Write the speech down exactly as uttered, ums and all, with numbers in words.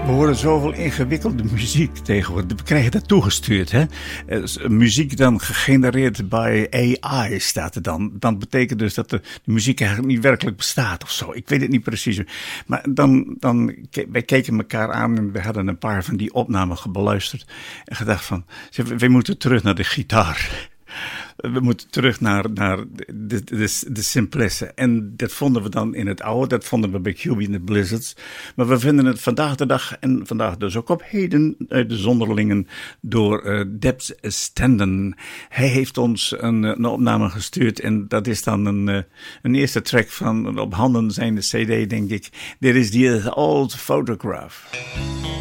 We horen zoveel ingewikkelde muziek tegenwoordig. We krijgen dat toegestuurd, hè? Muziek dan gegenereerd bij A I staat er dan. Dan betekent dus dat de, de muziek eigenlijk niet werkelijk bestaat of zo. Ik weet het niet precies. Maar dan, dan, wij keken elkaar aan en we hadden een paar van die opnamen beluisterd. En gedacht van, we moeten terug naar de gitaar. We moeten terug naar, naar de, de, de simplesse. En dat vonden we dan in het oude. Dat vonden we bij Q B and the Blizzards. Maar we vinden het vandaag de dag. En vandaag dus ook op heden. De zonderlingen door uh, Debs Standen. Hij heeft ons een, een opname gestuurd. En dat is dan een, een eerste track van op handen zijnde C D, denk ik. Dit is The Old Photograph.